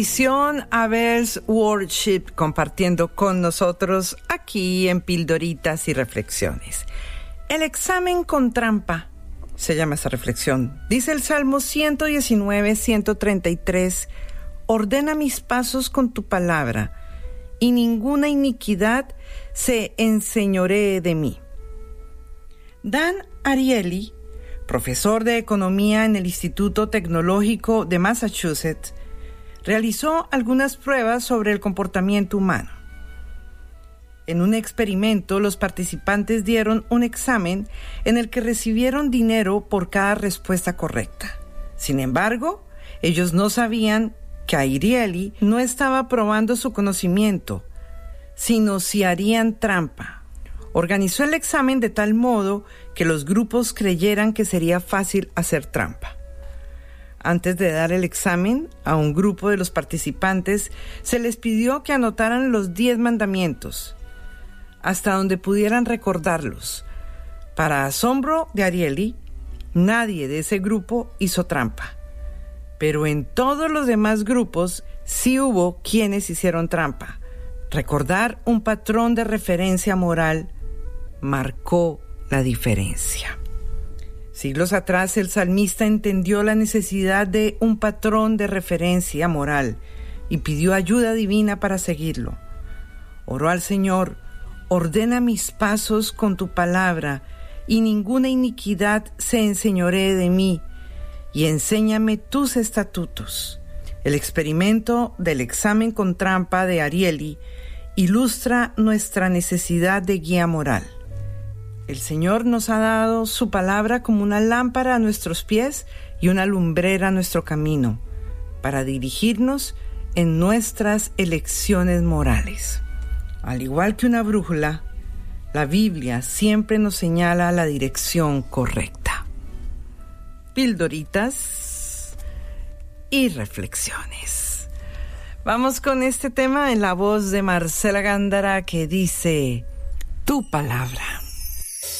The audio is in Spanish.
Averse Worship compartiendo con nosotros aquí en Pildoritas y Reflexiones. El examen con trampa se llama esa reflexión. Dice el Salmo 119, 133: ordena mis pasos con tu palabra, y ninguna iniquidad se enseñoree de mí. Dan Ariely, profesor de economía en el Instituto Tecnológico de Massachusetts, realizó algunas pruebas sobre el comportamiento humano. En un experimento, los participantes dieron un examen en el que recibieron dinero por cada respuesta correcta. Sin embargo, ellos no sabían que Ariely no estaba probando su conocimiento, sino si harían trampa. Organizó el examen de tal modo que los grupos creyeran que sería fácil hacer trampa. Antes de dar el examen, a un grupo de los participantes se les pidió que anotaran los 10 mandamientos, hasta donde pudieran recordarlos. Para asombro de Ariely, nadie de ese grupo hizo trampa. Pero en todos los demás grupos sí hubo quienes hicieron trampa. Recordar un patrón de referencia moral marcó la diferencia. Siglos atrás, el salmista entendió la necesidad de un patrón de referencia moral y pidió ayuda divina para seguirlo. Oró al Señor: ordena mis pasos con tu palabra, y ninguna iniquidad se enseñoree de mí, y enséñame tus estatutos. El experimento del examen con trampa de Ariely ilustra nuestra necesidad de guía moral. El Señor nos ha dado su palabra como una lámpara a nuestros pies y una lumbrera a nuestro camino, para dirigirnos en nuestras elecciones morales. Al igual que una brújula, la Biblia siempre nos señala la dirección correcta. Pildoritas y reflexiones. Vamos con este tema en la voz de Marcela Gándara, que dice: tu palabra.